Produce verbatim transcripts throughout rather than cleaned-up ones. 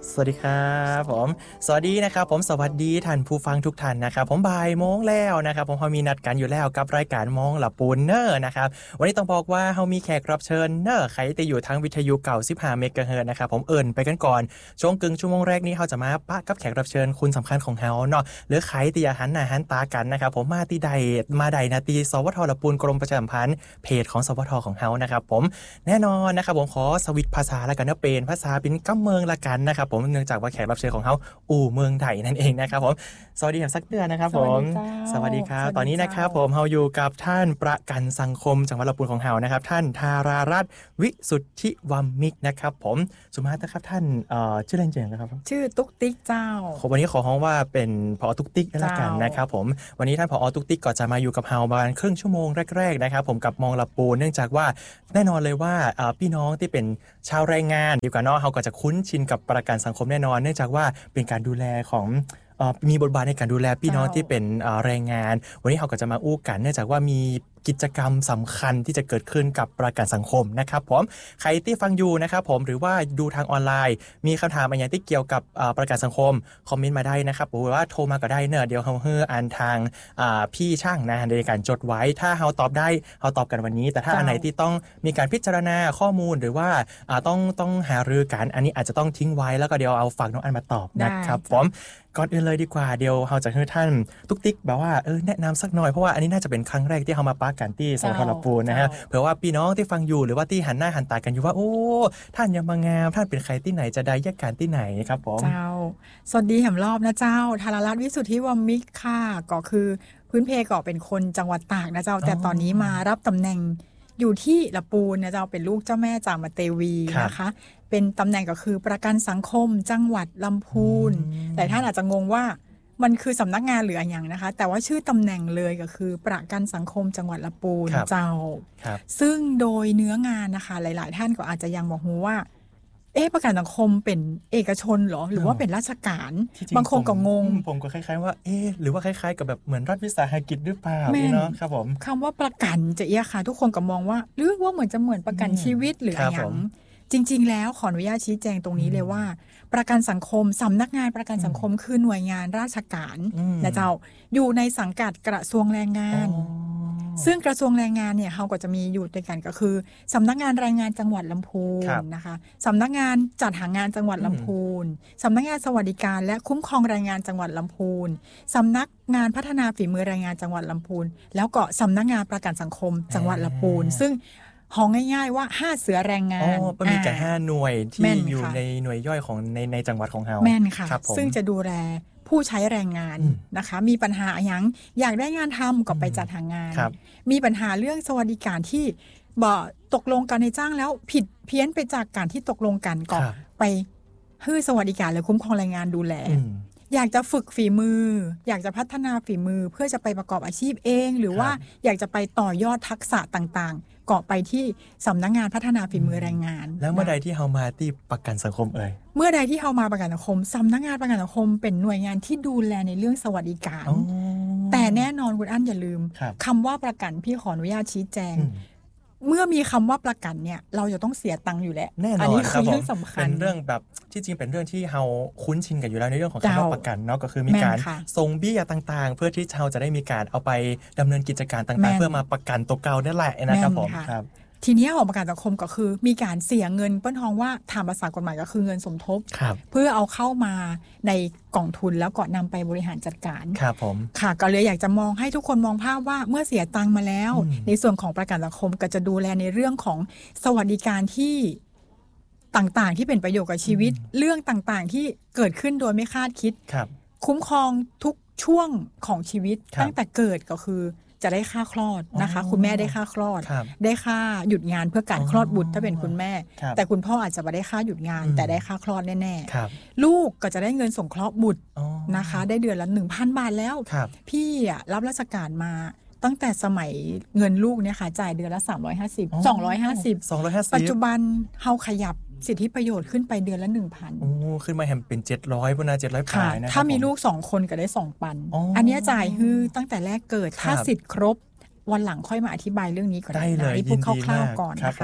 สวัสดีครับผมสวัสดีนะครับผมสวัสดีท่านผู้ฟังทุกท่านนะครับผมบ่ายโมงแล้วนะครับผมเฮามีนัดกันอยู่แล้วกับรายการมองหลับปูนเนอร์นะครับวันนี้ต้องบอกว่าเฮามีแขกรับเชิญเนอร์ใครที่อยู่ทั้งวิทยุเก่าสิบห้าเมกะเฮิรตซ์นะครับผมเอิ่นไปกันก่อนช่วงกึ่งชั่วโมงแรกนี้เฮาจะมาปะกับแขกรับเชิญคนสำคัญของเฮาเนาะหรือใครที่อยากหันหน้าหันตากันนะครับผมมาที่ใดมาใดนาตีสวทหลับปูนกรมประชาสัมพันธ์เพจของสวทของเฮานะครับผมแน่นอนนะครับผมขอสวิตช์ภาษาละกันเนาะเป็นภาษาเป็นกำเมืองละกันนะครับผมเนื่องจากว่าแขกรับเชิญของเขาอู่เมืองไทยนั่นเองนะครับผมสวัสดีครับสักเดือนนะครับผมสวัสดีครับตอนนี้นะครับผมเฮาอยู่กับท่านประกันสังคมจังหวัดลำพูนของเฮานะครับท่านธารารัตน์วิสุทธิวัมมิกนะครับผมสุมาตรครับท่านเอ่อชื่อเล่นจริงนะครับชื่อตุ๊กติ๊กเจ้าวันนี้ขอฮ้องว่าเป็นผอตุ๊กติ๊กแล้วกันนะครับผมวันนี้ท่านผอตุ๊กติ๊กก็จะมาอยู่กับเฮาประมาณครึ่งชั่วโมงแรกๆนะครับผมกับมองลำพูนเนื่องจากว่าแน่นอนเลยว่าพี่น้องที่เป็นชาวแรงงานดีกว่าเนาะเฮาก็จะคุ้นชินกับประกันสังคมแน่นอนเนื่องจากว่าเป็นการดูแลของมีบทบาทในการดูแลพี่น้องที่เป็นแรงงานวันนี้เราก็จะมาอู้กันเนื่องจากว่ามีกิจกรรมสำคัญที่จะเกิดขึ้นกับประกันสังคมนะครับผมใครที่ฟังอยู่นะครับผมหรือว่าดูทางออนไลน์มีคำถามอะไรที่เกี่ยวกับประกันสังคมคอมเมนต์มาได้นะครับหรือว่าโทรมาก็ได้เนอะเดี๋ยวเราให้อ่านทางพี่ช่างนะในการจดไว้ถ้าเราตอบได้เราตอบกันวันนี้แต่ถ้าอันไหนที่ต้องมีการพิจารณาข้อมูลหรือว่าต้องต้องหารือกันอันนี้อาจจะต้องทิ้งไว้แล้วก็เดี๋ยวเอาฝากน้องอันมาตอบนะครับผมก่อนอื่นเลยดีกว่าเดี๋ยวเราจะให้ท่านตุ๊กติ๊กแบบว่าเออแนะนำสักหน่อยเพราะว่าอันนี้น่าจะเป็นครั้งแรกที่เรามาปะกันที่สวทลปูนนะฮะเผื่อว่าพี่น้องที่ฟังอยู่หรือว่าที่หันหน้าหันตากันอยู่ว่าโอ้ท่านยังมางามท่านเป็นใครที่ไหนจะได้แยกการที่ไหนครับผมเจ้าสวัสดีแหมรอบนะเจ้าธารารัตน์วิสุทธิวัมมิกค่ะก็คือพื้นเพก็เป็นคนจังหวัดตากนะเจ้าแต่ตอนนี้มารับตำแหน่งอยู่ที่ละปูนนะเจ้าเป็นลูกเจ้าแม่จามเทวีนะคะเป็นตำแหน่งก็คือประกันสังคมจังหวัดลำพูนแต่ท่านอาจจะงงว่ามันคือสำนักงานหรืออะไรอย่างนะคะแต่ว่าชื่อตำแหน่งเลยก็คือประกันสังคมจังหวัดลำพูนเจ้าซึ่งโดยเนื้องานนะคะหลายๆท่านก็อาจจะยังบอกว่าเอ๊ะประกันสังคมเป็นเอกชนเหรอหรือว่าเป็นราชการบางคนก็งงผมก็คล้ายๆว่าเอ๊ะหรือว่าคล้ายๆกับแบบเหมือนรัฐวิสาหกิจหรือเปล่าเนาะครับผมคำว่าประกันจะเอี้ยค่ะทุกคนก็มองว่าหรือว่าเหมือนจะเหมือนประกันชีวิตหรืออะไรอย่างจริงๆแล้วขออนุญาตชี้แจงตรงนี้เลยว่าประกันสังคมสำนักงานประกันสังคมคือหน่วยงานราชการนะเจ้าอยู่ในสังกัดกระทรวงแรงงานซึ่งกระทรวงแรงงานเนี่ยเขาก็จะมีอยู่ด้วยกันก็คือสำนักงานแรงงานจังหวัดลำพูนนะคะสำนักงานจัดหางานจังหวัดลำพูนสำนักงานสวัสดิการและคุ้มครองแรงงานจังหวัดลำพูนสำนักงานพัฒนาฝีมือแรงงานจังหวัดลำพูนแล้วก็สำนักงานประกันสังคมจังหวัดลำพูนซึ่งห้องง่ายๆว่าห้าเสือแรงงานอ๋อมีแค่ห้าหน่วยที่อยู่ในหน่วยย่อยของในในจังหวัดของเราแม่นค่ะซึ่งจะดูแลผู้ใช้แรงงานนะคะมีปัญหาอย่างอยากได้งานทำก็ไปจัดหางานมีปัญหาเรื่องสวัสดิการที่บ่ตกลงกันในจ้างแล้วผิดเพี้ยนไปจากการที่ตกลงกันก็ไปให้สวัสดิการและคุ้มครองแรงงานดูแลอยากจะฝึกฝีมืออยากจะพัฒนาฝีมือเพื่อจะไปประกอบอาชีพเองหรือว่าอยากจะไปต่อยอดทักษะต่างๆเกาะไปที่สำนักงานพัฒนาฝีมือแรงงานแล้วเมื่อใดที่เฮามาที่ประกันสังคมเอ่ยเมื่อใดที่เฮามาประกันสังคมสำนักงานประกันสังคมเป็นหน่วยงานที่ดูแลในเรื่องสวัสดิการแต่แน่นอนคุณอั้นอย่าลืมคำว่าประกันพี่ขออนุญาตชี้แจงเมื่อมีคำว่าประกันเนี่ยเราจะต้องเสียตังค์อยู่แล้วแน่นอนอันนี้คือเรื่องสำคัญเป็นเรื่องแบบที่จริงเป็นเรื่องที่เฮาคุ้นชินกันอยู่แล้วในเรื่องของคำว่าประกันเนาะก็คือมีการส่งเบี้ยต่างๆเพื่อที่เฮาจะได้มีการเอาไปดำเนินกิจการต่างๆเพื่อมาประกันตัวเก่านั่นแหละนะครับผมครับทีนี้ของประกันสังคมก็คือมีการเสียเงินเปิ้นท้องว่าตามภาษากฎหมายก็คือเงินสมทบเพื่อเอาเข้ามาในกองทุนแล้วก็นำไปบริหารจัดการครับผมค่ะก็เลยอยากจะมองให้ทุกคนมองภาพว่าเมื่อเสียตังค์มาแล้วในส่วนของประกันสังคมก็จะดูแลในเรื่องของสวัสดิการที่ต่างๆที่เป็นประโยชน์กับชีวิตเรื่องต่างๆที่เกิดขึ้นโดยไม่คาดคิดคุ้มครองทุกช่วงของชีวิตตั้งแต่เกิดก็คือจะได้ค่าคลอดนะคะคุณแม่ได้ค่าคลอดได้ค่าหยุดงานเพื่อการคลอดบุตรถ้าเป็นคุณแม่แต่คุณพ่ออาจจะไม่ได้ค่าหยุดงานแต่ได้ค่าคลอดแน่ๆลูกก็จะได้เงินสงเคราะห์บุตรนะคะได้เดือนละ หนึ่งพัน บาทแล้วพี่รับราชการมาตั้งแต่สมัยเงินลูกเนี่ยค่ะจ่ายเดือนละสามร้อยห้าสิบ สองร้อยห้าสิบสองร้อยห้าสิบปัจจุบันเฮาขยับสิทธิประโยชน์ขึ้นไปเดือนละ หนึ่งพันโอ้ขึ้นมาแฮมเป็นเจ็ดร้อยพุ่นน่ะเจ็ดร้อยปลายนะครับถ้ามีลูกสองคนก็ได้สองพัน อ, อันนี้จ่ายฮือตั้งแต่แรกเกิดถ้าสิทธิ์ครบวันหลังค่อยมาอธิบายเรื่องนี้ก่อนได้เลยพูดคร่าวๆก่อนนะคะ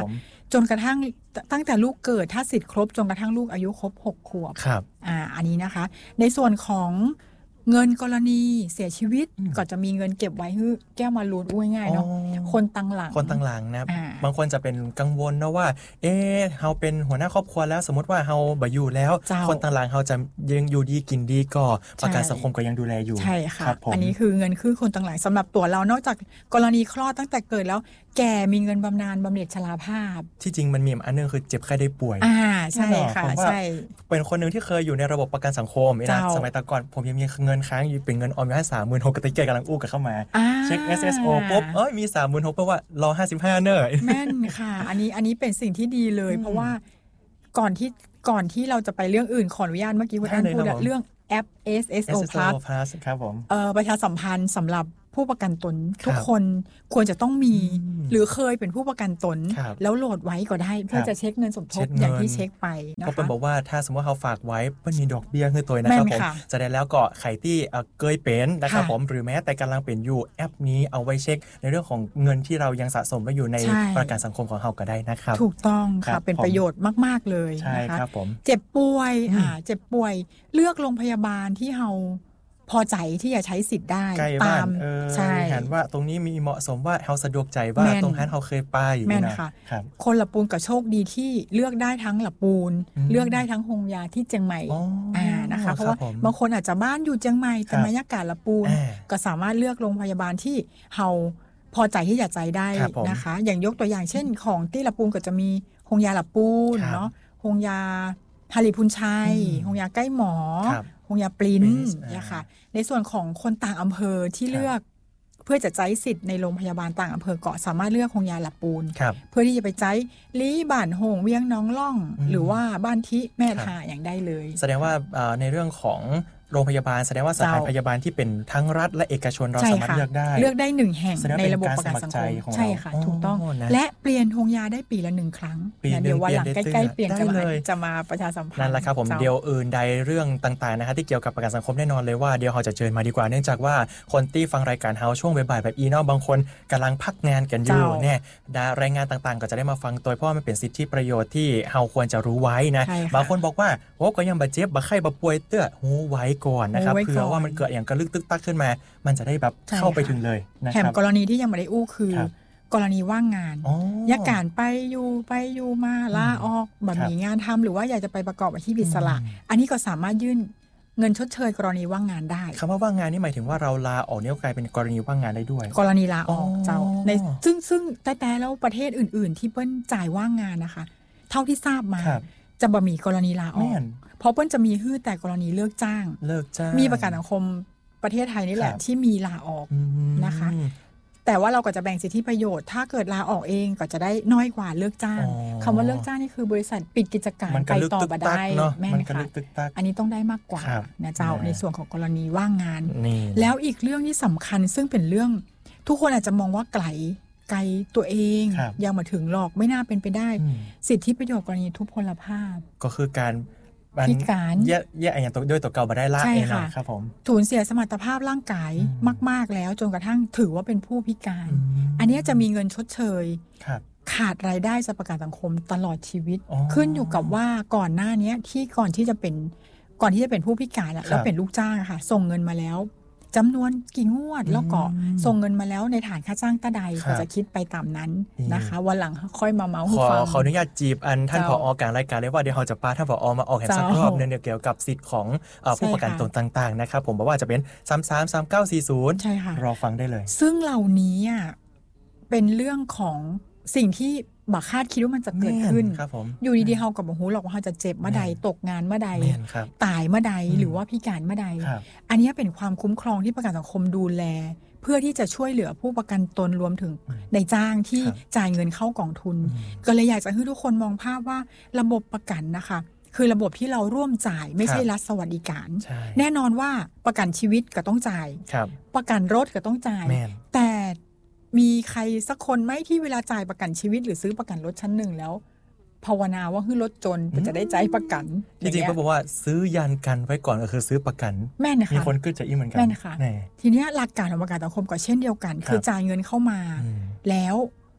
จนกระทั่งตั้งแต่ลูกเกิดถ้าสิทธิ์ครบจนกระทั่งลูกอายุครบหกขวบครับอ่าอันนี้นะคะในส่วนของเงินกรณีเสียชีวิตก็จะมีเงินเก็บไว้ให้แก้วมารูดอุ้ยง่ายเนาะคนตั้งหลังคนตั้งหลังนะบางคนจะเป็นกังวลนะว่าเอ๊ะเฮาเป็นหัวหน้าครอบครัวแล้วสมมติว่าเฮาบ่อยู่แล้วคนตั้งหลังเฮาจะยังอยู่ดีกินดีก็ประกันสังคมก็ยังดูแลอยู่ใช่ค่ะอันนี้คือเงินคือคนตั้งหลังสำหรับตัวเรานอกจากกรณีคลอดตั้งแต่เกิดแล้วแก่มีเงินบำนาญบำเหน็จชราภาพที่จริงมันมีอันนึงคือเจ็บไข้ได้ป่วยอ่าใช่ค่ะใช่เป็นคนนึงที่เคยอยู่ในระบบประกันสังคมนะสมัยแต่ก่อนผมยังมีเงินค้างอยู่เป็นเงินออมอยู่ให้ สามหมื่นหกพัน กระติกเกกำลังอู้กันเข้ามาเช็ค เอส เอส โอ ปุ๊บเอ้ยมี สามหมื่นหกพัน เพราะว่ารอห้าสิบห้าเนอะแม่นค่ะอันนี้อันนี้เป็นสิ่งที่ดีเลยเพราะว่าก่อนที่ก่อนที่เราจะไปเรื่องอื่นขออนุญาตเมื่อกี้คุณอันพูดเรื่องแอป เอส เอส โอ Plus ครับผมเอ่อประชาสัมพันธ์สำหรับผู้ประกันตนทุกคนควรจะต้องมีหรือเคยเป็นผู้ประกันตนแล้วโหลดไว้ก็ได้เพื่อจะเช็คเงินสมทบอย่างที่เช็คไปนะคะก็เป็นบอกว่าถ้าสมมติเขาฝากไว้มันมีดอกเบี้ยให้ตัวนะครับผมจะได้แล้วก็ใครที่เกยเป็นนะครับผมหรือแม้แต่กำลังเป็นอยู่แอปนี้เอาไว้เช็คในเรื่องของเงินที่เรายังสะสมไว้อยู่ในประกันสังคมของเราก็ได้นะครับถูกต้องค่ะเป็นประโยชน์มากๆเลยนะคะเจ็บป่วยอ่าเจ็บป่วยเลือกโรงพยาบาลที่เราพอใจที่จะใช้สิทธิ์ได้ตามใช่เห็นว่าตรงนี้มีเหมาะสมว่าเฮาสะดวกใจว่าตรงนั้นเฮาเคยไปแม่นค่ะคนละปูนกับโชคดีที่เลือกได้ทั้งละปูนเลือกได้ทั้งโฮงยาที่เจียงใหม่อ่านะคะเพราะว่าบางคนอาจจะบ้านอยู่เจียงใหม่แต่บรรยากาศละปูนก็สามารถเลือกโรงพยาบาลที่เฮาพอใจที่จะใจได้นะคะอย่างยกตัวอย่างเช่นของที่ละปูนก็จะมีโฮงยาละปูนเนาะโฮงยาฮาริพุนชัยโฮงยาใกล้หมอโฮงยาปริ้นเนี่ยค่ะในส่วนของคนต่างอำเภอที่เลือกเพื่อจะใช้สิทธิ์ในโรงพยาบาลต่างอำเภอเกาะสามารถเลือกโฮงยาหลับปูนเพื่อที่จะไปใช้ลี้บ้านโฮงเวียงน้องล่องหรือว่าบ้านที่แม่ทาอย่างได้เลยแสดงว่าในเรื่องของโรงพยาบาลแสดงว่าสถานพยาบาลที่เป็นทั้งรัฐและเอกชนเราสามารถเลือกได้เลือกได้หนึ่งแห่งในระบบประกันสังคมใช่ค่ะถูกต้องและเปลี่ยนโฮงยาได้ปีละหนึ่งครั้งเดี๋ยววันหลังใกล้ๆเปลี่ยนจะมาจะมาประชาสัมพันธ์นั่นแหละครับผมเดี๋ยวอื่นใดเรื่องต่างๆนะคะที่เกี่ยวกับประกันสังคมแน่นอนเลยว่าเดี๋ยวเราจะเชิญมาดีกว่าเนื่องจากว่าคนที่ฟังรายการเฮาช่วงบ่ายๆแบบอีเนาะบางคนกำลังพักงานกันอยู่เนี่ยรายงานต่างๆก็จะได้มาฟังโดยเพราะมันเป็นสิทธิประโยชน์ที่เฮาควรจะรู้ไว้นะบางคนบอกว่าโอ้ก็ยังบาดเจ็บบ่ไข้บ่ป่วยเตื้อหูไว้ก่อนนะครับเพื่อว่ามันเกิดอย่างกระลึกตึกตักขึ้นมามันจะได้แบบเข้าไปถึงเลยนะครับแถมกรณีที่ยังไม่ได้อู้คือกรณีว่างงานอยากการไปอยู่ไปอยู่มาลาออกแบบมีงานทำหรือว่าอยากจะไปประกอบอาชีพอิสระอันนี้ก็สามารถยื่นเงินชดเชยกรณีว่างงานได้คำว่าว่างงานนี่หมายถึงว่าเราลาออกเนี่ยกลายเป็นกรณีว่างงานได้ด้วยกรณีลาออกเจ้าในซึ่งซึ่งแต่แต่แล้วประเทศอื่นๆที่เปิ้ลจ่ายว่างงานนะคะเท่าที่ทราบมาจะบ่มีกรณีลาออกเพราะเปิ้ลจะมีฮื้อแต่กรณีเลิกจ้างเลิกจ้างมีประกันสังคมประเทศไทยนี่แหละที่มีลาออกนะคะแต่ว่าเราก็จะแบ่งสิทธิประโยชน์ถ้าเกิดลาออกเองก็จะได้น้อยกว่าเลิกจ้างคำว่าเลิกจ้างนี่คือบริษัทปิดกิจการไปต่อบ่ได้แม่นค่ะอันนี้ต้องได้มากกว่านะเจ้าในส่วนของกรณีว่างงานแล้วอีกเรื่องที่สำคัญซึ่งเป็นเรื่องทุกคนอาจจะมองว่าไกลไกลตัวเองยังมาถึงหรอกไม่น่าเป็นไปได้สิทธิประโยชน์กรณีทุพพลภาพก็คือการพิการแย่แย่อย่างตัวด้วยตัวเก่ามาได้ละเองนะครับผมสูญเสียสมรรถภาพร่างกายมากๆแล้วจนกระทั่งถือว่าเป็นผู้พิการอันนี้จะมีเงินชดเชยขาดรายได้จากประกันสังคมตลอดชีวิตขึ้นอยู่กับว่าก่อนหน้านี้ที่ก่อนที่จะเป็นก่อนที่จะเป็นผู้พิการแล้วเป็นลูกจ้างค่ะส่งเงินมาแล้วจำนวนกี่งวดแล้วก็ส่งเงินมาแล้วในฐานค่าจ้างตะใดก็จะคิดไปตามนั้นนะคะวันหลังค่อยมาเมาส์ให้ฟังขออนุญาตจีบอันท่านผอ.การรายการเลยว่าเดี๋ยวเราจะพาท่านผอ.มาออกแห่งสักรอบนึงเกี่ยวกับสิทธิ์ของผู้ประกันตนต่างๆนะครับผมบอกว่าจะเป็นสาม สาม สาม เก้า สี่ ศูนย์รอฟังได้เลยซึ่งเหล่านี้เป็นเรื่องของสิ่งที่บักคาดคิดว่ามันจะเกิดขึ้นอยู่ดีๆเฮากับบ่ฮู้หรอกว่าเฮาจะเจ็บเมื่อใดตกงานเมื่อใดตายเมื่อใดหรือว่าพิการเมื่อใดอันนี้เป็นความคุ้มครองที่ประกันสังคมดูแลเพื่อที่จะช่วยเหลือผู้ประกันตนรวมถึงในจ้างที่จ่ายเงินเข้ากองทุนก็เลยอยากจะให้ทุกคนมองภาพว่าระบบประกันนะคะคือระบบที่เราร่วมจ่ายไม่ใช่รัฐสวัสดิการแน่นอนว่าประกันชีวิตก็ต้องจ่ายประกันรถก็ต้องจ่ายแต่มีใครสักคนไหมที่เวลาจ่ายประกันชีวิตหรือซื้อประกันรถชั้นหนึ่งแล้วภาวนาว่าคือรถจนจะได้จ่ายประกันจริงๆก็บอกว่าซื้อยันกันไว้ก่อนก็คือซื้อประกันแม่นนะคะมีคนก็จะอีเหมือนกันแม่นนะคะทีนี้หลักการของประกันสังคมก็เช่นเดียวกันคือจ่ายเงินเข้ามาแล้ว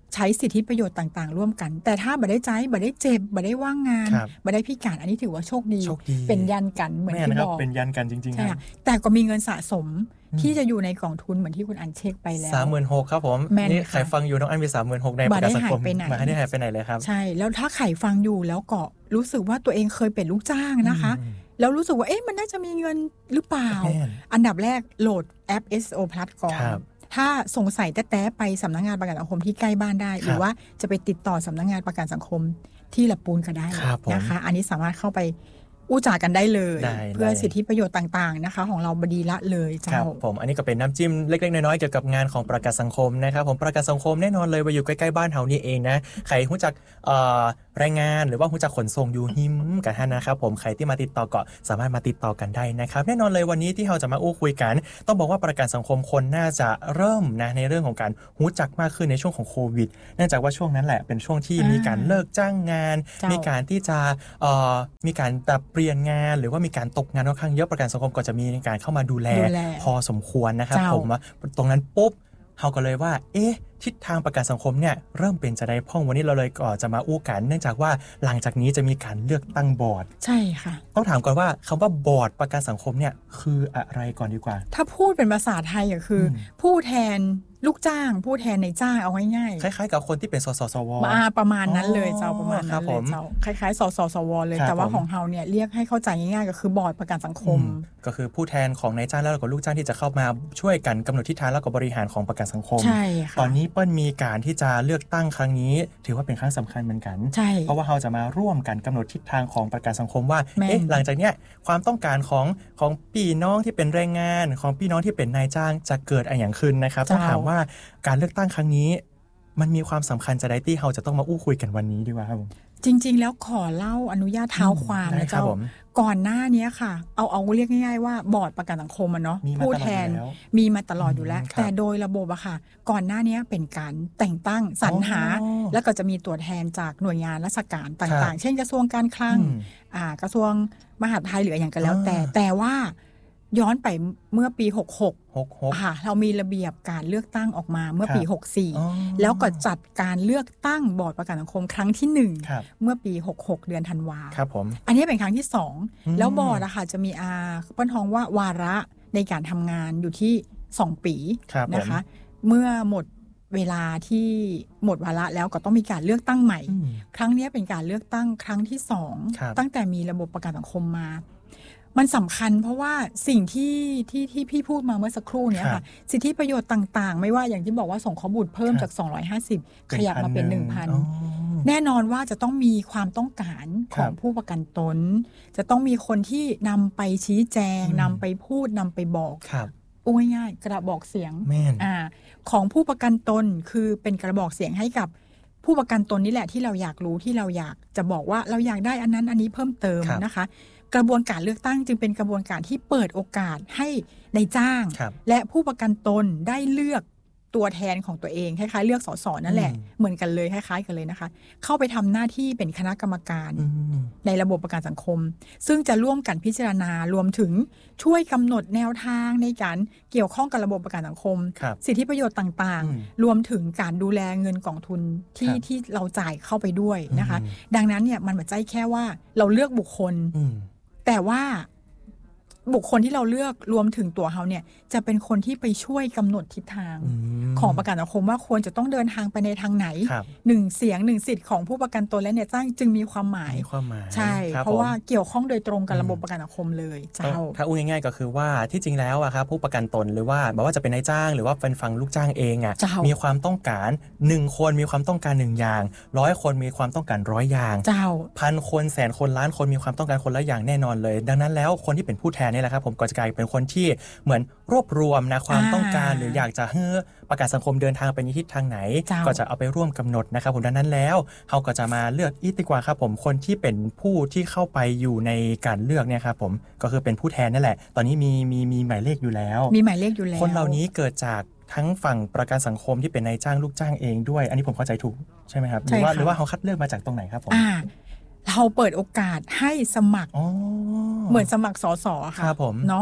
ใช้สิทธิประโยชน์ต่างๆร่วมกันแต่ถ้าบ่ได้ใจบ่ได้เจ็บบ่ได้ว่างงานบ่ได้พิการอันนี้ถือว่าโชคดีเป็นยันกันเหมือนที่บอกเป็นยันกันจริงๆครับแต่ก็มีเงินสะสมที่จะอยู่ในกองทุนเหมือนที่คุณอันเช็คไปแล้วสามหมื่นหกพัน ครับผมนี่ใครฟังอยู่น้องอันมี สามหมื่นหกพัน ในประกันสังคมมาให้ได้หายไปไหนเลยครับใช่แล้วถ้าใครฟังอยู่แล้วก็รู้สึกว่าตัวเองเคยเป็นลูกจ้างนะคะแล้วรู้สึกว่าเอ๊ะมันน่าจะมีเงินหรือเปล่าอันดับแรกโหลดแอป เอส โอ Plus ก่อนถ้าสงสัยแต๊ะๆไปสำนักงานประกันสังคมที่ใกล้บ้านได้หรือว่าจะไปติดต่อสำนักงานประกันสังคมที่ละปูนก็ได้นะคะอันนี้สามารถเข้าไปอู้จ่ากันได้เลยเพื่อสิทธิประโยชน์ต่างๆนะคะของเราบดีละเลยเจ้าผมอันนี้ก็เป็นน้ำจิ้มเล็กๆน้อยๆเกี่ยวกับงานของประกันสังคมนะครับผมประกันสังคมแน่นอนเลยว่าอยู่ใกล้ๆบ้านเฮานี่เองนะใครรู้จักแรงงานหรือว่ารู้จักขนส่งอยู่หิมกันท่านนะครับผมใครที่มาติดต่อก็สามารถมาติดต่อกันได้นะครับแน่นอนเลยวันนี้ที่เราจะมาอู้คุยกันต้องบอกว่าประกันสังคมคนน่าจะเริ่มนะในเรื่องของการรู้จักมากขึ้นในช่วงของโควิดเนื่องจากว่าช่วงนั้นแหละเป็นช่วงที่มีการเลิกจ้างงานมีการที่จะมีการปรับเปลี่ยนงานหรือว่ามีการตกงานค่อนข้างเยอะประกันสังคมก็จะมีการเข้ามาดูแลพอสมควรนะครับผมตรงนั้นปุ๊บเราก็เลยว่าเอ๊ะทิศทางประกันสังคมเนี่ยเริ่มเป็นจะได้พ่องวันนี้เราเลยก็จะมาอู้กันเนื่องจากว่าหลังจากนี้จะมีการเลือกตั้งบอร์ดใช่ค่ะต้องถามก่อนว่าคำว่าบอร์ดประกันสังคมเนี่ยคืออะไรก่อนดีกว่าถ้าพูดเป็นภาษาไทยก็คือผู้แทนลูกจ้างผู้แทนในจ้างเอาง่ายๆคล้ายๆกับคนที่เป็นสสสวมาประมาณนั้นเลยเจ้าประมาณนั้นเลยเจ้าคล้ายๆสสสวเลยแต่ว่าของเฮาเนี่ยเรียกให้เข้าใจง่ายๆก็คือบอร์ดประกันสังคมก็คือผู้แทนของนายจ้างแล้วก็ลูกจ้างที่จะเข้ามาช่วยกันกำหนดทิศทางแล้วก็บริหารของประกันสังคมใช่ค่ะตอนนี้เปิ้ลมีการที่จะเลือกตั้งครั้งนี้ถือว่าเป็นครั้งสำคัญเหมือนกันใช่เพราะว่าเราจะมาร่วมกันกำหนดทิศทางของประกันสังคมว่าเอ๊ะหลังจากเนี้ยความต้องการของของพี่น้องที่เป็นแรงงานของพี่น้องที่เป็นนายจ้างจะเกิดอะไรอย่างขึ้นนะครับต้องถามว่าการเลือกตั้งครั้งนี้มันมีความสำคัญจะได้ที่เราจะต้องมาอู้คุยกันวันนี้ดีกว่าครับจริงๆแล้วขอเล่าอนุญาตเท้าความนะเจ้าก่อนหน้านี้ค่ะเอาเอาเรียกง่ายๆว่าบอร์ดประกันสังคมอะเนาะผู้แทนมีมาตลอดอยู่แล้วแต่โดยระบบอะค่ะก่อนหน้านี้เป็นการแต่งตั้งสรรหาแล้วก็จะมีตัวแทนจากหน่วยงานราชการต่างๆเช่นกระทรวงการคลังอ่ากระทรวงมหาดไทยหรืออย่างกันแล้วแต่แต่ว่าย้อนไปเมื่อปีหกหกค่ะเรามีระเบียบการเลือกตั้งออกมาเมื่อปีหกสี่แล้วก็จัดการเลือกตั้งบอร์ดประกันสังคมครั้งที่หนึ่งเมื่อปีหกหกเดือนธันวาคมอันนี้เป็นครั้งที่สองแล้วบอร์ดอะค่ะจะมีอาเปิ้ลท้องว่าวาระในการทำงานอยู่ที่สองปีนะคะเมื่อหมดเวลาที่หมดวาระแล้วก็ต้องมีการเลือกตั้งใหม่ครั้งนี้เป็นการเลือกตั้งครั้งที่สองตั้งแต่มีระบบประกันสังคมมามันสำคัญเพราะว่าสิ่งที่ที่ที่พี่พูดมาเมื่อสักครู่นี้ค่ะสิทธิประโยชน์ต่างๆไม่ว่าอย่างที่บอกว่าส่งข้อมูลเพิ่มจากสองร้อยห้าสิบขยับมาเป็น หนึ่งพัน แน่นอนว่าจะต้องมีความต้องการของผู้ประกันตนจะต้องมีคนที่นำไปชี้แจงนำไปพูดนำไปบอกอู้ง่ายๆกระบอกเสียงอ่าของผู้ประกันตนคือเป็นกระบอกเสียงให้กับผู้ประกันตนนี่แหละที่เราอยากรู้ที่เราอยากจะบอกว่าเราอยากได้อันนั้นอันนี้เพิ่มเติมนะคะกระบวนการเลือกตั้งจึงเป็นกระบวนการที่เปิดโอกาสให้นายจ้างและผู้ประกันตนได้เลือกตัวแทนของตัวเองคล้ายๆเลือกสสนั่นแหละเหมือนกันเลยคล้ายๆกันเลยนะคะเข้าไปทำหน้าที่เป็นคณะกรรมการในระบบประกันสังคมซึ่งจะร่วมกันพิจารณารวมถึงช่วยกำหนดแนวทางในการเกี่ยวข้องกับระบบประกันสังคมสิทธิประโยชน์ต่างๆรวมถึงการดูแลเงินกองทุนที่ที่เราจ่ายเข้าไปด้วยนะคะดังนั้นเนี่ยมันไม่ใช่แค่ว่าเราเลือกบุคคลแต่ว่าบุคคลที่เราเลือกรวมถึงตัวเขาเนี่ยจะเป็นคนที่ไปช่วยกำหนดทิศทางของประกันสังคมว่าควรจะต้องเดินทางไปในทางไหนหนึ่งเสียงหนึ่งสิทธิ์ของผู้ประกันตนและนายจ้างจึงมีความหมายใช่เพราะว่าเกี่ยวข้องโดยตรงกับระบบประกันสังคมเลยเจ้าถ้าอู้ง่ายๆก็คือว่าที่จริงแล้วอะครับผู้ประกันตนหรือว่าไม่ว่าจะเป็นนายจ้างหรือว่าเป็นฝั่งลูกจ้างเองอะมีความต้องการหนึ่งคนมีความต้องการหนึ่งอย่างร้อยคนมีความต้องการร้อยอย่างพันคนแสนคนล้านคนมีความต้องการคนละอย่างแน่นอนเลยดังนั้นแล้วคนที่เป็นผู้แทนนี่แหละครับผมก็จะกลายเป็นคนที่เหมือนรวบรวมนะความต้องการหรืออยากจะให้ประกันสังคมเดินทางไปในทิศทางไหนก็จะเอาไปร่วมกำหนดนะครับผมดังนั้นแล้วเขาก็จะมาเลือกอีกดีกว่าครับผมคนที่เป็นผู้ที่เข้าไปอยู่ในการเลือกเนี่ยครับผมก็คือเป็นผู้แทนนั่นแหละตอนนี้มีมีมีหมายเลขอยู่แล้วมีหมายเลขอยู่แล้วคนเหล่านี้เกิดจากทั้งฝั่งประกันสังคมที่เป็นนายจ้างลูกจ้างเองด้วยอันนี้ผมเข้าใจถูกใช่ไหมครับหรือว่าหรือว่าเขาคัดเลือกมาจากตรงไหนครับผมเราเปิดโอกาสให้สมัครเหมือนสมัครสสค่ะเนาะเ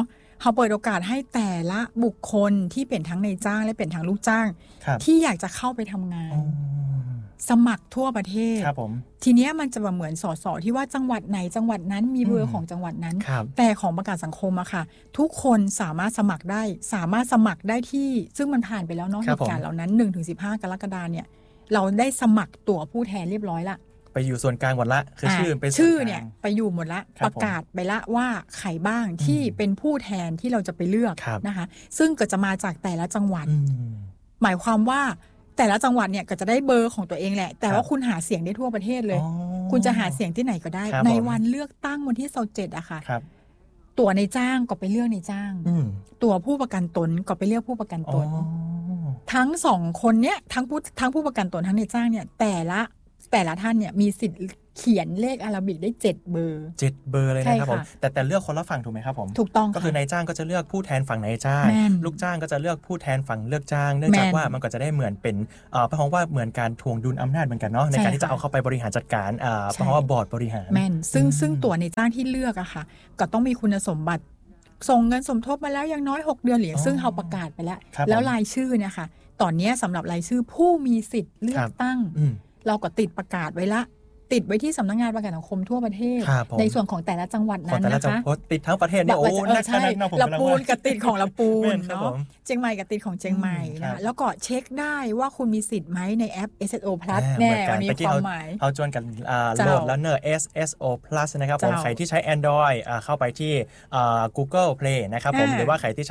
เขาเปิดโอกาสให้แต่ละบุคคลที่เป็นทั้งนายจ้างและเป็นทั้งลูกจ้างครับที่อยากจะเข้าไปทำงาน สมัครทั่วประเทศครับผมทีเนี้ยมันจะเหมือนสสที่ว่าจังหวัดไหนจังหวัดนั้นมีเบอร์ของจังหวัดนั้น แต่ของประกันสังคมอะค่ะทุกคนสามารถสมัครได้สามารถสมัครได้ที่ซึ่งมันผ่านไปแล้วเนาะเหตุการณ์เหล่านั้น หนึ่งถึงสิบห้า กรกฎาคมเนี่ยเราได้สมัครตั๋วผู้แทนเรียบร้อยละไปอยู่ส่วนกลางหมดละคือชื่อเป็นชื่อเนี่ยไปอยู่หมดละประกาศไปละว่าใครบ้างที่เป็นผู้แทนที่เราจะไปเลือกนะคะซึ่งก็จะมาจากแต่ละจังหวัดหมายความว่าแต่ละจังหวัดเนี่ยก็จะได้เบอร์ของตัวเองแหละแต่ว่าคุณหาเสียงได้ทั่วประเทศเลยคุณจะหาเสียงที่ไหนก็ได้ในวันเลือกตั้งวันที่ยี่สิบเจ็ดอะค่ะตัวในจ้างก็ไปเลือกในจ้างตัวผู้ประกันตนก็ไปเลือกผู้ประกันตนทั้งสองคนเนี้ยทั้งผู้ทั้งผู้ประกันตนทั้งในจ้างเนี่ยแต่ละแต่ละท่านเนี่ยมีสิทธิ์เขียนเลขอาราบิกได้เจ็ดเบอร์เจ็ดเบอร์เลยนะครับผมแต่แต่เลือกคนละฝั่งถูกไหมครับผมถูกต้องก็คือนายจ้างก็จะเลือกผู้แทนฝั่งนายจ้างลูกจ้างก็จะเลือกผู้แทนฝั่งเลือกจ้างเนื่องจากว่ามันก็จะได้เหมือนเป็นเอ่อเพราะว่าเหมือนการทวงดุลอำนาจเหมือนกันเนาะในการที่จะเอาเข้าไปบริหารจัดการเอ่อเพราะว่าบอร์ดบริหารแม่นซึ่งซึ่งตัวในจ้างที่เลือกอะค่ะก็ต้องมีคุณสมบัติส่งเงินสมทบมาแล้วอย่างน้อยหกเดือนหรือซึ่งเขาประกาศไปแล้วแล้วรายชื่อเนี่ยค่ะตอนนี้สำหรับรายชื่อผู้มีสิทธิ์เลือกตั้งเราก็ติดประกาศไว้ละติดไว้ที่สำนักงานประกันสังคมทั่วประเทศในส่วนของแต่ละจังหวัดนั้นนะคะติดทั้งประเทศเนี่ยโอ้นักขนาดนั้นผมละปูนกับติดของละปูนเนาะเชียงใหม่กับติดของเชียงใหม่นะแล้วก็เช็คได้ว่าคุณมีสิทธิ์ไหมในแอป เอส เอส โอ Plus แน่วันนี้ความหมายเอาจวนกันโหลดแล้วเนอะ เอส เอส โอ Plus นะครับผมใครที่ใช้ Android เข้าไปที่ Google Play นะครับผมหรือว่าใครที่ใช้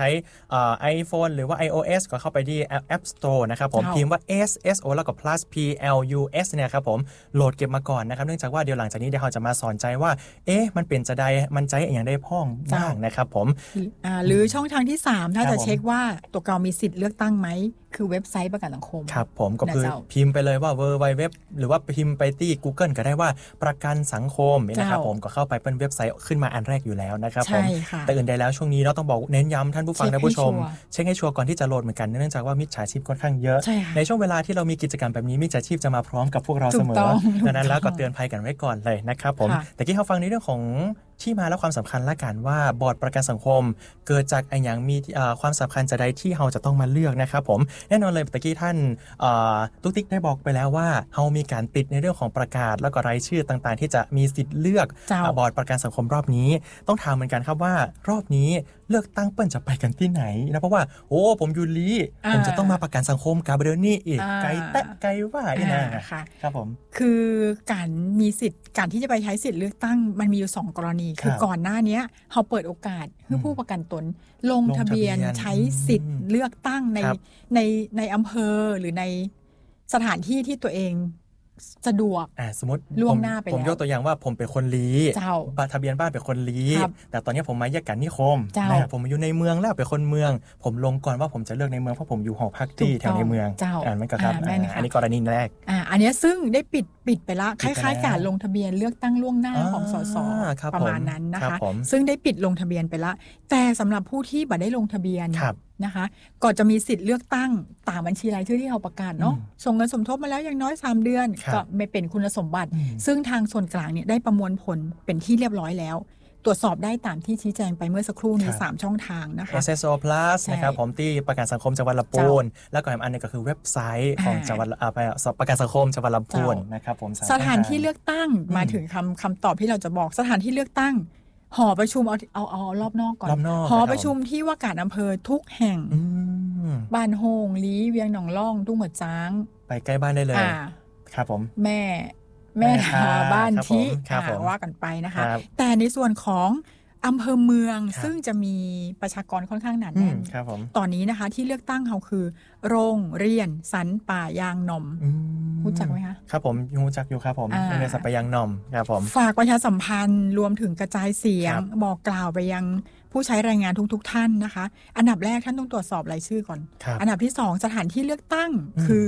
iPhone หรือว่า iOS ก็เข้าไปที่ App Store นะครับผมพิมพ์ว่า เอส เอส โอ แล้วก็ Plus P L U S เนี่ยครับผมโหลดเก็บมาก่อนนะครับเนื่องจากว่าเดี๋ยวหลังจากนี้เดี๋ยวเราจะมาสอนใจว่าเอ๊ะมันเป็นจะได้มันใจอย่างได้พ้องบ้างนะครับผมหรือช่องทางที่สามถ้าจะเช็คว่าตัวเรามีสิทธิ์เลือกตั้งไหมคือเว็บไซต์ประกันสังคมครับผมก็คือพิมพ์ไปเลยว่า ดับเบิลยู ดับเบิลยู ดับเบิลยู หรือว่าพิมพ์ไปที่ Google ก็ได้ว่าประกันสังคมนะครับผมก็เข้าไปเป็นเว็บไซต์ขึ้นมาอันแรกอยู่แล้วนะครับผมแต่อื่นใดแล้วช่วงนี้เราต้องบอกเน้นย้ำท่านผู้ฟังท่านผู้ชมเช็คให้ชัวร์ก่อนที่จะโหลดเหมือนกันเนื่องจากว่ามิจฉาชีพค่อนข้างเยอะในช่วงเวลาที่เรามีกิจกรรมแบบนี้มิจฉาชีพจะมาพร้อมกับพวกเราเสมอดังนั้นแล้วก็เตือนภัยกันไว้ก่อนเลยนะครับผมแต่ที่เราฟังในเรื่องของที่มาและความสำคัญละกันว่าบอร์ดประกันสังคมเกิดจากไอ้อย่างมีความสำคัญจะใดที่เราจะต้องมาเลือกนะครับผมแน่นอนเลยตะกี้ท่านตุ๊กติ๊กได้บอกไปแล้วว่าเรามีการติดในเรื่องของประกาศแล้วก็รายชื่อต่างๆที่จะมีสิทธิ์เลือกบอร์ดประกันสังคมรอบนี้ต้องถามเหมือนกันครับว่ารอบนี้เลือกตั้งเปิ้ลจะไปกันที่ไหนนะเพราะว่าโอ้ผมยูรีผมจะต้องมาประกันสังคมกับเดอร์นี่อีกไกลแตะไกลว่าอีกนะครับผมคือการมีสิทธิ์การที่จะไปใช้สิทธิ์เลือกตั้งมันมีอยู่สองกรณีคือก่อนหน้านี้เขาเปิดโอกาสให้ผู้ประกันตนลงทะเบียนใช้สิทธิ์เลือกตั้งในในในอำเภอหรือในสถานที่ที่ตัวเองสะดวกสมมติล่วงหน้าไปแล้วผมยกตัวอย่างว่าผมเป็นคนลีบัตรทะเบียนบ้านเป็นคนลีแต่ตอนนี้ผมมาแยกกันนิคมนะผมอยู่ในเมืองแล้วเป็นคนเมืองผมลงก่อนว่าผมจะเลือกในเมืองเพราะผมอยู่หอพักที่แถวในเมืองอ่านไหมครับอันนี้กรณีแรกอ่าอันนี้ซึ่งได้ปิดปิดไปละคล้ายๆการลงทะเบียนเลือกตั้งล่วงหน้าของสสประมาณนั้นนะคะซึ่งได้ปิดลงทะเบียนไปละแต่สำหรับผู้ที่บัตรได้ลงทะเบียนนะคะก็จะมีสิทธิ์เลือกตั้งตามบัญชีรายชื่อที่เขาประกาศเนาะส่งเงินสมทบมาแล้วอย่างน้อยสามเดือนก็ไม่เป็นคุณสมบัติซึ่งทางส่วนกลางเนี่ยได้ประมวลผลเป็นที่เรียบร้อยแล้วตรวจสอบได้ตามที่ชี้แจงไปเมื่อสักครู่นี้สามช่องทางนะคะเอส เอส โอ Plus นะครับผมที่ประกันสังคมจังหวัดลำพูนแล้วก็อีกอันนึงก็คือเว็บไซต์ของจังหวัดประกันสังคมจังหวัดลำพูนนะครับผมสถานที่เลือกตั้งมาถึงคำคำตอบที่เราจะบอกสถานที่เลือกตั้งหอประชุมเอาเอาเอารอบนอกก่อนหอประชุมที่ว่าการอำเภอทุกแห่งบ้านโฮงลีเวียงหนองล่องทุ่งหัวจ้างไปใกล้บ้านได้เลยครับผมแม่แม่ทาบ้านที่ว่ากันไปนะคะแต่ในส่วนของอำเภอเมืองซึ่งจะมีประชากรค่อนข้างหนาแน่นตอนนี้นะคะที่เลือกตั้งเขาคือโรงเรียนสันป่ายางหน่อมรู้จักไหมคะครับผมรู้จักอยู่ครับผมโรงเรียนสันป่ายางหน่อมครับผมฝากประชาสัมพันธ์รวมถึงกระจายเสียงบอกกล่าวไปยังผู้ใช้แรงงานทุกๆท่านนะคะอันดับแรกท่านต้องตรวจสอบรายชื่อก่อนอันดับที่สองสถานที่เลือกตั้งคือ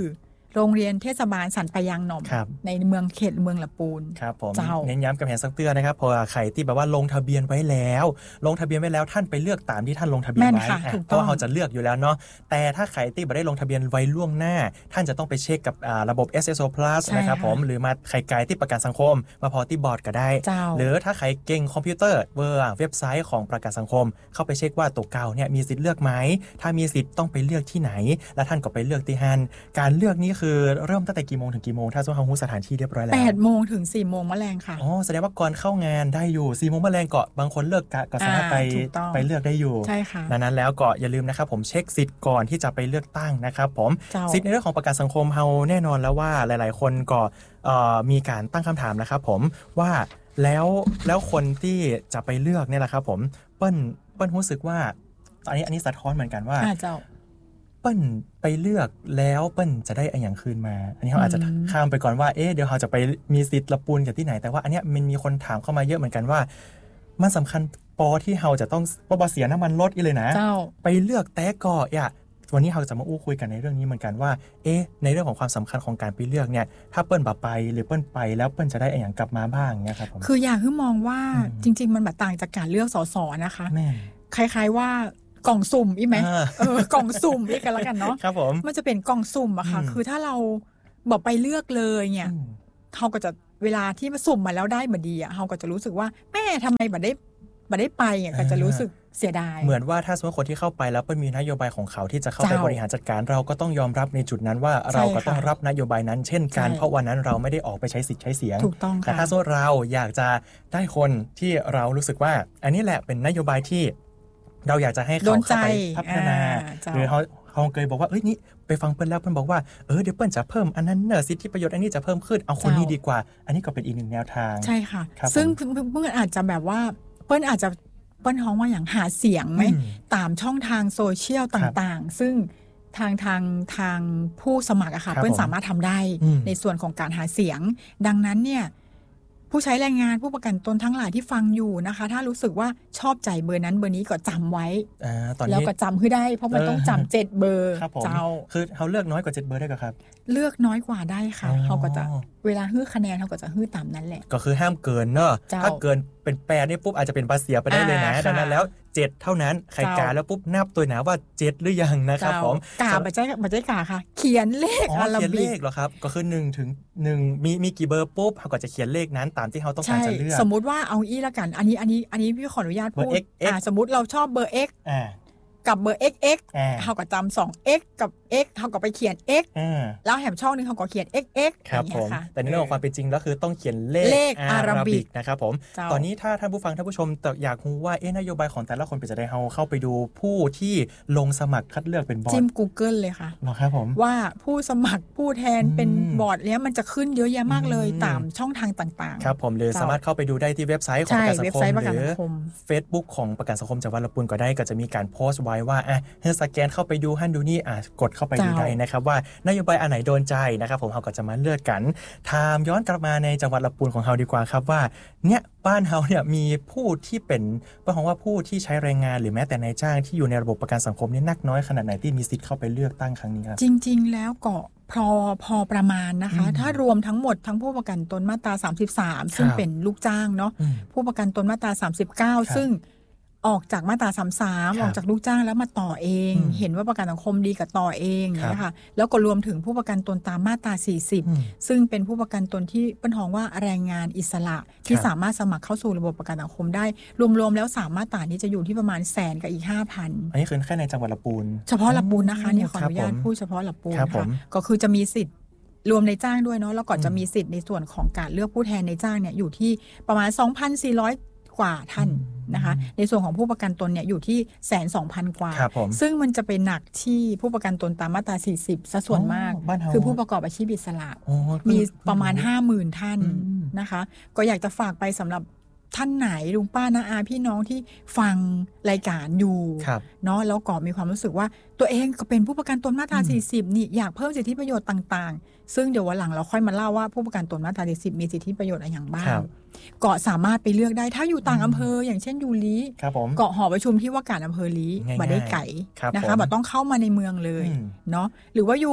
โรงเรียนเทศบาลสันปะยางหน่อมในเมืองเขตเมืองละปูนครับผมเน้นย้ำกับแผนสักเตือนนะครับเพราะว่าใครที่แบบว่าลงทะเบียนไว้แล้วลงทะเบียนไว้แล้วท่านไปเลือกตามที่ท่านลงทะเบียนไว้เพราะว่าเราจะเลือกอยู่แล้วเนาะแต่ถ้าใครที่ไม่ได้ลงทะเบียนไว้ล่วงหน้าท่านจะต้องไปเช็คกับระบบ เอส เอส โอ Plus นะครับผมหรือมาใครไกลที่ประกันสังคมมาพอที่บอร์ดก็ได้หรือถ้าใครเก่งคอมพิวเตอร์เว็บไซต์ของประกันสังคมเข้าไปเช็คว่าตัวเก่าเนี่ยมีสิทธิ์เลือกไหมถ้ามีสิทธิ์ต้องไปเลือกที่ไหนแล้วท่านก็ไปเลือกที่ฮันการเลือกนี้คือเริ่มตั้งแต่กี่โมงถึงกี่โมงถ้าสมมติเขาสถานที่เรียบร้อยแล้วแปดโมงถึงสี่โมงมะแรงค่ะอ๋อแสดงว่าก่อนเข้างานได้อยู่สี่โมงมะแรงก็บางคนเลิกก็สามารถไปไปเลือกได้อยู่ใช่ค่ะดังนั้นแล้วก็อย่าลืมนะครับผมเช็คสิทธิ์ก่อนที่จะไปเลือกตั้งนะครับผมสิทธิ์ในเรื่องของประกันสังคมเฮาแน่นอนแล้วว่าหลายๆคนก็มีการตั้งคำถามนะครับผมว่าแล้วแล้วคนที่จะไปเลือกเนี่ยแหละครับผมเปิ้ลเปิ้ลรู้สึกว่าอันนี้อันนี้สะท้อนเหมือนกันว่าเปิ้ลไปเลือกแล้วเปิ้ลจะได้อะไรอย่างคืนมาอันนี้เขาอาจจะข้ามไปก่อนว่าเอ๊ะเดี๋ยวเขาจะไปมีสิทธิ์ละปูนกับที่ไหนแต่ว่าอันนี้มันมีคนถามเข้ามาเยอะเหมือนกันว่ามันสำคัญปอที่เราจะต้องบ่เสียน้ำมันรถอีเลยนะไปเลือกแต่ก่ออ่ะวันนี้เราจะมาอู้คุยกันในเรื่องนี้เหมือนกันว่าเอ๊ะในเรื่องของความสำคัญของการไปเลือกเนี่ยถ้าเปิ้ลบ่ไปหรือเปิ้ลไปแล้วเปิ้ลจะได้อะไรอย่างกลับมาบ้างเนี่ยครับผมคืออยากให้มองว่าจริงๆมันแบบต่างจากการเลือกสสนะคะคล้ายๆว่ากล่องสุ่มอีไหมเออกล่องสุ่มอีกกันแล้วกันเนาะครับผมมันจะเป็นกล่องสุ่มอะค่ะคือถ้าเราบอกไปเลือกเลยเนี่ยเขาก็จะเวลาที่มาสุ่มมาแล้วได้บัดดีอะเขาก็จะรู้สึกว่าแม่ทำไมบัดได้บัดได้ไปอ่ะก็จะรู้สึกเสียดายเหมือนว่าถ้าสมมติคนที่เข้าไปแล้วเป็นมีนโยบายของเขาที่จะเข้าไปบริหารจัดการเราก็ต้องยอมรับในจุดนั้นว่าเราก็ต้องรับนโยบายนั้นเช่นกันเพราะวันนั้นเราไม่ได้ออกไปใช้สิทธิ์ใช้เสียงแต่ถ้าสมมติเราอยากจะได้คนที่เรารู้สึกว่าอันนี้แหละเป็นนโยบายที่เราอยากจะให้เขาเข้าไปพัฒนาหรือเขาเขาเคยบอกว่าเอ้ยนี่ไปฟังเปิ้ลแล้วเปิ้ลบอกว่าเออเดี๋ยวเปิ้ลจะเพิ่มอันนั้นเนอะสิทธิประโยชน์อันนี้จะเพิ่มขึ้นเอาคนนี้ดีกว่าอันนี้ก็เป็นอีกหนึ่งแนวทางใช่ค่ะซึ่งเพื่อนอาจจะแบบว่าเปิ้ลอาจจะเปิ้ลฮ้องว่าอย่างหาเสียงไหมตามช่องทางโซเชียลต่างๆซึ่งทางทางทางผู้สมัครอะค่ะเปิ้ลสามารถทำได้ในส่วนของการหาเสียงดังนั้นเนี่ยผู้ใช้แรงงานผู้ประกันตนทั้งหลายที่ฟังอยู่นะคะถ้ารู้สึกว่าชอบใจเบอร์นั้นเบอร์นี้ก็จำไว้แล้วก็จำให้ได้เพราะมันต้องจำเจ็ดเบอร์เจ้าคือเขาเลือกน้อยกว่าเจ็ดเบอร์ได้ก็ครับเลือกน้อยกว่าได้ค่ะเขาก็จะเวลาฮื้อคะแนนเขาก็จะฮื้อตามนั้นแหละก็คือห้ามเกินเนอะถ้าเกินเป็นแปดนี่ปุ๊บอาจจะเป็นภาษีไปได้เลยนะดังนั้นแล้วเจ็ดเท่านั้นใครกาแล้วปุ๊บนับตัวหนาว่าเจ็ดหรือยังนะครับผมกาบัจจัยบัจจัยกาค่ะเขียนเลขอาราบิกเขียนเลขเหรอครับก็คือหนึ่งถึงหนึ่งมีมีกี่เบอร์ปุ๊บเขาก็จะเขียนเลขนั้นตามที่เขาต้องการจะเลือกสมมุติว่าเอาอี้ละกันอันนี้อันนี้อันนี้พี่ขออนุญาตพูดอ่าสมมุติเราชอบเบอร์ X อ่ากับเบอร์ เอ็กซ์ เอ็กซ์ เขาก็จำสอง X กับ X เขาก็ไปเขียน X แล้วแถมช่องนึงเขาก็เขียน เอ็กซ์ เอ็กซ์ครับผมแต่ในเรื่องของความเป็นจริงแล้วคือต้องเขียนเลขอาราบิกนะครับผมตอนนี้ถ้าท่านผู้ฟังท่านผู้ชมอยากรู้ว่าเอ๊ะนโยบายของแต่ละคนเป็นจะได้เราเข้าไปดูผู้ที่ลงสมัครคัดเลือกเป็นบอร์ดจิ้ม Google เลยค่ะเหรอครับผมว่าผู้สมัครผู้แทนเป็นบอร์ดเนี้ยมันจะขึ้นเยอะแยะมากเลยตามช่องทางต่างๆครับผมหรือสามารถเข้าไปดูได้ที่เว็บไซต์ของประกันสังคมหรือ Facebook ของประกันสังคมจังหวัดลำพูนก็ได้ก็จะมีการโพสต์ไว้ว่าอ่ะสแกนเข้าไปดูฮั่นดูนี่อ่ะกดเข้าไปดูได้นะครับว่านโยบายอันไหนโดนใจนะครับผมเราก็จะมาเลือกกันถามย้อนกลับมาในจังหวัดลำพูนของเราดีกว่าครับว่าเนี่ยบ้านเราเนี่ยมีผู้ที่เป็นเป้าหมายว่าผู้ที่ใช้แรงงานหรือแม้แต่นายจ้างที่อยู่ในระบบประกันสังคมนี่นักน้อยขนาดไหนที่มีสิทธิ์เข้าไปเลือกตั้งครั้งนี้ครับจริงๆแล้วก็พอพอประมาณนะคะถ้ารวมทั้งหมดทั้งผู้ประกันตนมาตราสามสิบสามซึ่งเป็นลูกจ้างเนาะผู้ประกันตนมาตราสามสิบเก้าซึ่งออกจากมาตราสามสิบสามออกจากลูกจ้างแล้วมาต่อเองเห็นว่าประกันสังคมดีกับต่อเองนะคะแล้วก็รวมถึงผู้ประกันตนตามมาตราสี่สิบซึ่งเป็นผู้ประกันตนที่เป็นห้องว่าแรงงานอิสระที่สามารถสมัครเข้าสู่ระบบประกันสังคมได้รวมๆแล้วสามมาตรานี้จะอยู่ที่ประมาณแสนกับอีก ห้าพันอันนี้คือแค่ในจังหวัดลำพูนเฉพาะลำพูนนะคะนี่ขออนุญาตพูดเฉพาะลำพูนค่ะก็คือจะมีสิทธิ์รวมในจ้างด้วยเนาะแล้วก็จะมีสิทธิ์ในส่วนของการเลือกผู้แทนในจ้างเนี่ยอยู่ที่ประมาณ สองพันสี่ร้อย กว่าท่านนะคะในส่วนของผู้ประกันตนเนี่ยอยู่ที่ หนึ่งแสนสองพัน กว่าซึ่งมันจะเป็นหนักที่ผู้ประกันตนตามมาตราสี่สิบซะส่วนมากคือผู้ประกอบอาชีพอิสระมีประมาณ ห้าหมื่น ท่านนะคะก็อยากจะฝากไปสำหรับท่านไหนลุงป้าน้าอาพี่น้องที่ฟังรายการอยู่เนาะแล้วก็มีความรู้สึกว่าตัวเองก็เป็นผู้ประกันตนมาตราสี่สิบนี่อยากเพิ่มสิทธิประโยชน์ต่างๆซึ่งเดี๋ยววันหลังเราค่อยมาเล่าว่าผู้ประกันตนมาตราสี่สิบมีสิทธิประโยชน์อะไรอย่างบ้างก็สามารถไปเลือกได้ถ้าอยู่ต่างอำเภออย่างเช่นอยู่ลีเกาะหอประชุมที่ว่าการอำเภอลีบ่ได้ไกลนะคะบ่ต้องเข้ามาในเมืองเลยเนาะหรือว่าอยู่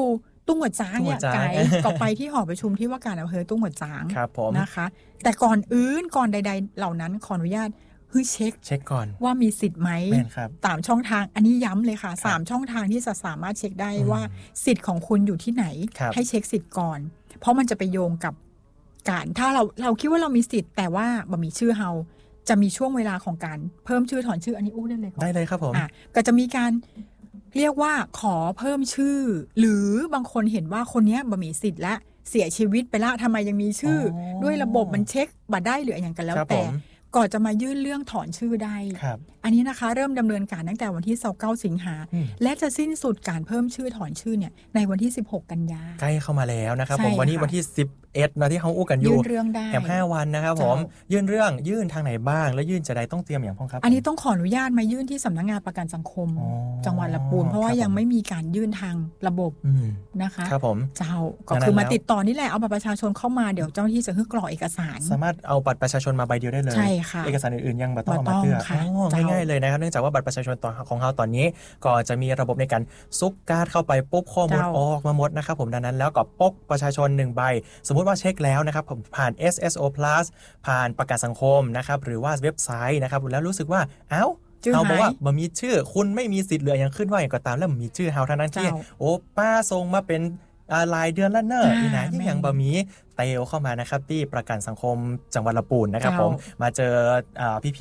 ตุ้งหัวจ้างเนี่ยไกด์ก็ไปที่หอประชุมที่ว่าการอำเภอตุ้งหัวจ้างนะคะแต่ก่อนอื่นก่อนใดๆเหล่านั้นขออนุญาตเฮ้ยเช็คเช็คก่อนว่ามีสิทธิ์ไหมตามช่องทางอันนี้ย้ำเลยค่ะสามช่องทางที่จะสามารถเช็คได้ว่าสิทธิ์ของคุณอยู่ที่ไหนให้เช็คสิทธิ์ก่อนเพราะมันจะไปโยงกับการถ้าเราเราคิดว่าเรามีสิทธิ์แต่ว่าบ่มีชื่อเฮาจะมีช่วงเวลาของการเพิ่มชื่อถอนชื่ออันนี้อู้ได้เลยได้เลยครับผมอ่ะก็จะมีการเรียกว่าขอเพิ่มชื่อหรือบางคนเห็นว่าคนนี้บ่มีสิทธิ์และเสียชีวิตไปละทำไมยังมีชื่อด้วยระบบมันเช็คบัตรได้หรืออย่างกันแล้วแต่ก่อนจะมายื่นเรื่องถอนชื่อได้อันนี้นะคะเริ่มดำเนินการตั้งแต่วันที่ยี่สิบเก้าสิงหาและจะสิ้นสุดการเพิ่มชื่อถอนชื่อเนี่ยในวันที่สิบหกกันยาใกล้เข้ามาแล้วนะครับผมวันนี้วันที่สิบเอ็ดนะที่เขาอู้กันอยู่ยื่นเรื่องได้แถมห้าวันนะครับผมยื่นเรื่องยื่นทางไหนบ้างแล้วยื่นจะได้ต้องเตรียมอย่างพ้องครับอันนี้ต้องขออนุญาตมายื่นที่สำนักงานประกันสังคมจังหวัดลำพูนเพราะว่ายังไม่มีการยื่นทางระบบนะคะครับผมเจ้าก็คือมาติดต่อนี่แหละเอาบัตรประชาชนเข้ามาเดี๋ยวเจ้าหน้าที่จะให้กรอกเอกสารสามารถเอาบัตรประชาชนมาใบเดียวได้เลยใช่ค่ะเอกสารอื่นๆยังไม่ต้องเอามาเตื้อง่ายๆเลยนะครับเนื่องจากว่าบัตรประชาชนของเราตอนนี้ก็จะมีระบบในการซุกการ์ดเข้าไปปุ๊บข้อมูลออกมาหมดนะครับผมดังนั้นแล้วก็ปกประชาชนหนึ่งใบสมมุติว่าเช็คแล้วนะครับผมผ่าน เอส เอส โอ Plus ผ่านประกันสังคมนะครับหรือว่าเว็บไซต์นะครับแล้วรู้สึกว่าเอ้าเขาบอกว่าบ่มีชื่อคุณไม่มีสิทธิ์เหลืออย่างขึ้นว่าอย่างก็ตามแล้วมีชื่อเฮาทั้งนั้นที่โอ้ป้าส่งมาเป็นรายเดือนละเนอะนี่นะยังบ่มีเตลเข้ามานะครับที่ประกันสังคมจังหวัดลำพูนนะครับผมมาเจอพี่ๆ